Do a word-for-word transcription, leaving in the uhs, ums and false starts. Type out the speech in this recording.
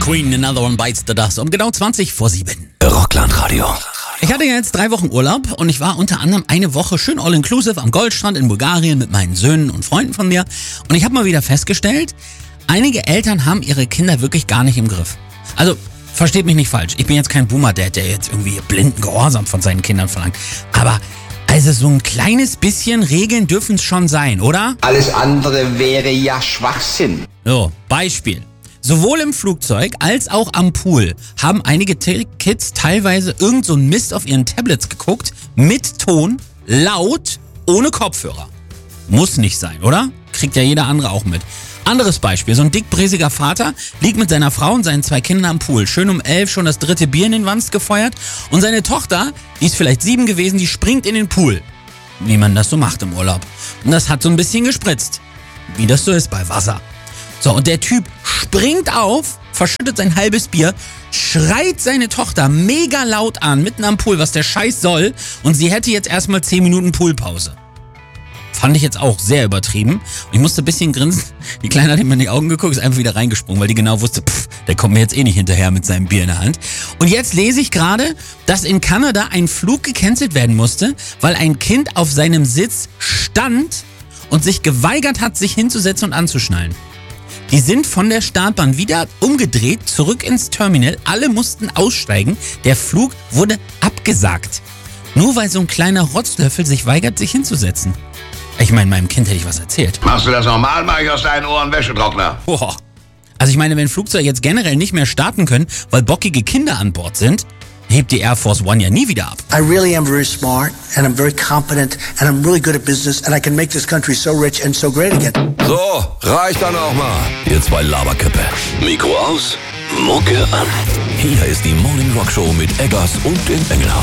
Queen, Another One Bites the Dust. Um genau zwanzig vor sieben. Rockland-Radio. Ich hatte ja jetzt drei Wochen Urlaub und ich war unter anderem eine Woche schön all-inclusive am Goldstrand in Bulgarien mit meinen Söhnen und Freunden von mir. Und ich habe mal wieder festgestellt, einige Eltern haben ihre Kinder wirklich gar nicht im Griff. Also, versteht mich nicht falsch. Ich bin jetzt kein Boomer-Dad, der jetzt irgendwie blinden Gehorsam von seinen Kindern verlangt. Aber also so ein kleines bisschen Regeln dürfen es schon sein, oder? Alles andere wäre ja Schwachsinn. So, Beispiel. Sowohl im Flugzeug als auch am Pool haben einige T- Kids teilweise irgend so einen Mist auf ihren Tablets geguckt, mit Ton, laut, ohne Kopfhörer. Muss nicht sein, oder? Kriegt ja jeder andere auch mit. Anderes Beispiel, so ein dickbräsiger Vater liegt mit seiner Frau und seinen zwei Kindern am Pool. Schön um elf schon das dritte Bier in den Wanst gefeuert und seine Tochter, die ist vielleicht sieben gewesen, die springt in den Pool. Wie man das so macht im Urlaub. Und das hat so ein bisschen gespritzt. Wie das so ist bei Wasser. So, und der Typ springt auf, verschüttet sein halbes Bier, schreit seine Tochter mega laut an, mitten am Pool, was der Scheiß soll, und sie hätte jetzt erstmal zehn Minuten Poolpause. Fand ich jetzt auch sehr übertrieben. Und ich musste ein bisschen grinsen. Die Kleine hat ihm in die Augen geguckt, ist einfach wieder reingesprungen, weil die genau wusste, pff, der kommt mir jetzt eh nicht hinterher mit seinem Bier in der Hand. Und jetzt lese ich gerade, dass in Kanada ein Flug gecancelt werden musste, weil ein Kind auf seinem Sitz stand und sich geweigert hat, sich hinzusetzen und anzuschnallen. Die sind von der Startbahn wieder umgedreht, zurück ins Terminal. Alle mussten aussteigen. Der Flug wurde abgesagt. Nur weil so ein kleiner Rotzlöffel sich weigert, sich hinzusetzen. Ich meine, meinem Kind hätte ich was erzählt. Machst du das normal, mach ich aus deinen Ohren Wäschetrockner. Boah. Also ich meine, wenn Flugzeuge jetzt generell nicht mehr starten können, weil bockige Kinder an Bord sind, hebt die Air Force One ja nie wieder ab. I really am very smart and I'm very competent and I'm really good at business and I can make this country so rich and so great again. So, reicht dann auch mal. Ihr zwei Laberköppe. Mikro aus, Mucke an. Hier ist die Morning Rock Show mit Eggers und dem Engelhardt.